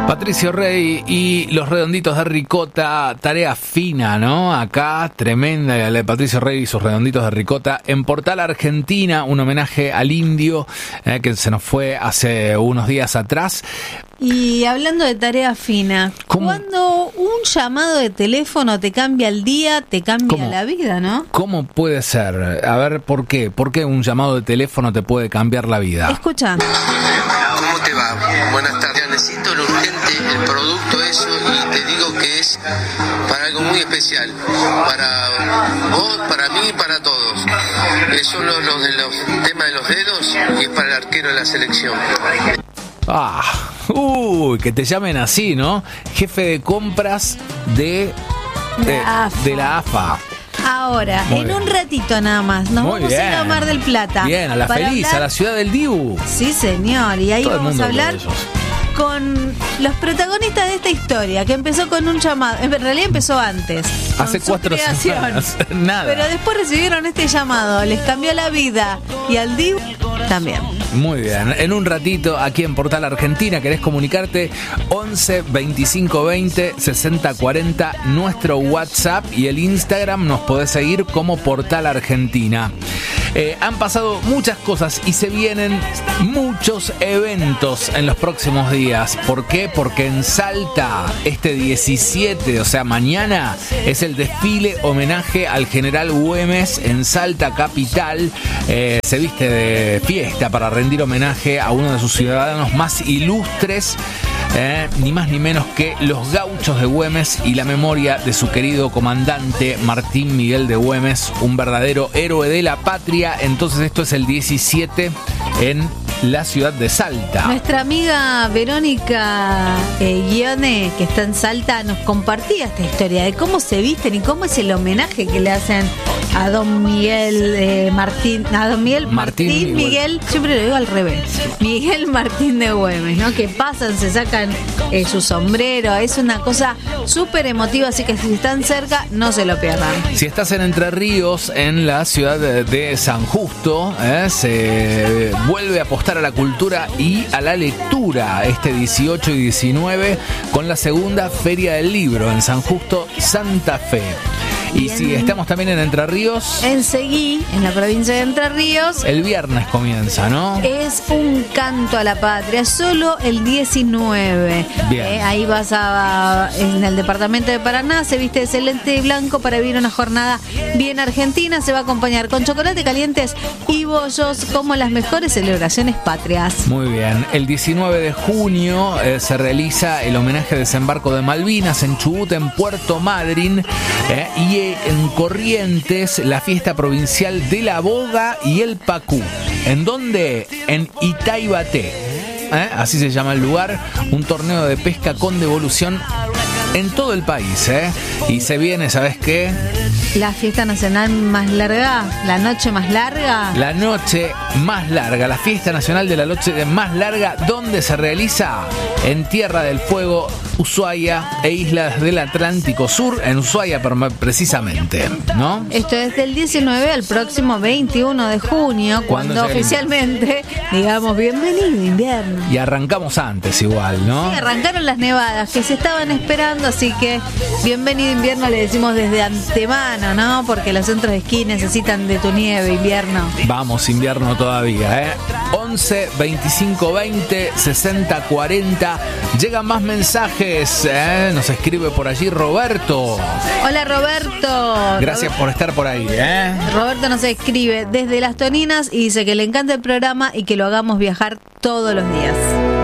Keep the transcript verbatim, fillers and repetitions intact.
Patricio Rey y los Redonditos de Ricota, tarea fina, ¿no? Acá, tremenda la de Patricio Rey y sus Redonditos de Ricota. En Portal Argentina, un homenaje al indio eh, que se nos fue hace unos días atrás. Y hablando de tarea fina, ¿Cómo? Cuando un llamado de teléfono te cambia el día, te cambia ¿Cómo? la vida, ¿no? ¿Cómo puede ser? A ver, ¿por qué? ¿Por qué un llamado de teléfono te puede cambiar la vida? Escucha. ¿Cómo te va? Buenas tardes. Necesito lo urgente, el producto eso, y te digo que es para algo muy especial. Para vos, para mí y para todos. Eh, son los, los, los temas de los dedos y es para el arquero de la selección. Ah, uy, que te llamen así, ¿no? Jefe de compras de, de, La AFA. de la AFA. Ahora, Muy en bien. un ratito nada más, nos Muy vamos bien. a ir a Mar del Plata. Bien, a la para feliz, hablar- a la ciudad del Dibu. Sí, señor, y ahí Todo el vamos mundo a hablar habla de ellos. con los protagonistas de esta historia, que empezó con un llamado, en realidad empezó antes. con Hace su cuatro creación. semanas. Nada. Pero después recibieron este llamado, les cambió la vida, y al Dibu también. Muy bien, en un ratito aquí en Portal Argentina querés comunicarte once veinticinco veinte sesenta cuarenta, nuestro WhatsApp, y el Instagram nos podés seguir como Portal Argentina. Eh, han pasado muchas cosas y se vienen muchos eventos en los próximos días. ¿Por qué? Porque en Salta este diecisiete, o sea mañana, es el desfile homenaje al general Güemes en Salta capital. Eh, se viste de fiesta para rendir homenaje a uno de sus ciudadanos más ilustres, eh, ni más ni menos que los gauchos de Güemes, y la memoria de su querido comandante Martín Miguel de Güemes, un verdadero héroe de la patria. Entonces esto es el diecisiete en la ciudad de Salta. Nuestra amiga Verónica eh, Guione, que está en Salta, nos compartía esta historia de cómo se visten y cómo es el homenaje que le hacen a don Miguel eh, Martín, a don Miguel Martín Martín, Miguel. Miguel, siempre lo digo al revés, Miguel Martín de Güemes, ¿no? Que pasan, se sacan eh, su sombrero, es una cosa súper emotiva, así que si están cerca, no se lo pierdan. Si estás en Entre Ríos, en la ciudad de, de San Justo, eh, se vuelve a apostar a la cultura y a la lectura este dieciocho y diecinueve con la segunda Feria del Libro en San Justo, Santa Fe. Y Bien. si estamos también en Entre Ríos, En Seguí, en la provincia de Entre Ríos, el viernes comienza, ¿no? es un canto a la patria, solo el diecinueve. Bien. Eh, ahí vas a, en el departamento de Paraná, se viste de celeste y blanco para vivir una jornada bien argentina. Se va a acompañar con chocolate calientes y bollos como las mejores celebraciones patrias. Muy bien. El diecinueve de junio eh, se realiza el homenaje de desembarco de Malvinas en Chubut, en Puerto Madryn, eh, y en Corrientes la fiesta provincial de la boga y el pacú. ¿En dónde? En Itaibaté. ¿Eh? Así se llama el lugar. Un torneo de pesca con devolución en todo el país, ¿eh? Y se viene, ¿sabes qué? La fiesta nacional más larga, la noche más larga. La noche más larga, la fiesta nacional de la noche más larga, ¿dónde se realiza? En Tierra del Fuego, Ushuaia e Islas del Atlántico Sur, en Ushuaia precisamente, ¿no? Esto es del diecinueve al próximo veintiuno de junio, ¿Cuándo cuando llega el oficialmente digamos bienvenido invierno. Y arrancamos antes igual, ¿no? Sí, arrancaron las nevadas que se estaban esperando, así que bienvenido invierno le decimos desde antemano, ¿no? Porque los centros de esquí necesitan de tu nieve, invierno. Vamos, invierno todavía, ¿eh? once veinticinco veinte sesenta cuarenta. Llegan más mensajes, ¿eh? Nos escribe por allí Roberto. Hola Roberto. Gracias por estar por ahí, ¿eh? Roberto nos escribe desde Las Toninas y dice que le encanta el programa y que lo hagamos viajar todos los días.